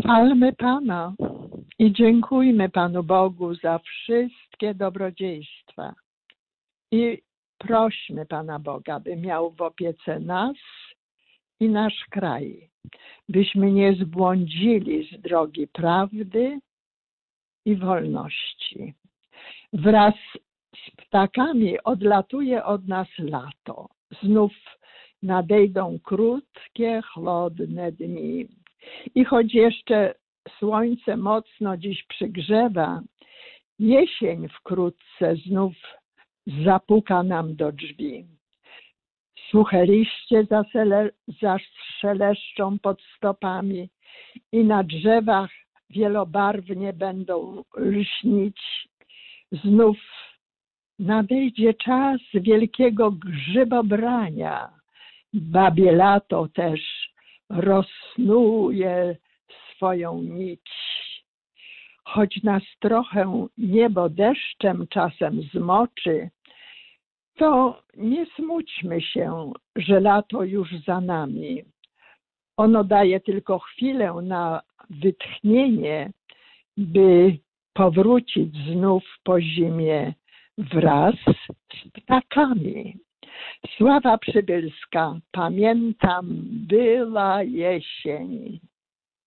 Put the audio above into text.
Chwalmy Pana i dziękujmy Panu Bogu za wszystkie dobrodziejstwa. I prośmy Pana Boga, by miał w opiece nas i nasz kraj, byśmy nie zbłądzili z drogi prawdy i wolności. Wraz z ptakami odlatuje od nas lato. Znów nadejdą krótkie, chłodne dni. I choć jeszcze słońce mocno dziś przygrzewa, jesień wkrótce znów zapuka nam do drzwi. Suche liście zaszeleszczą pod stopami i na drzewach wielobarwnie będą lśnić. Znów nadejdzie czas wielkiego grzybobrania. Babie lato też rozsnuje swoją nić. Choć nas trochę niebo deszczem czasem zmoczy, to nie smućmy się, że lato już za nami. Ono daje tylko chwilę na wytchnienie, by powrócić znów po zimie wraz z ptakami. Sława Przybylska, pamiętam, była jesień.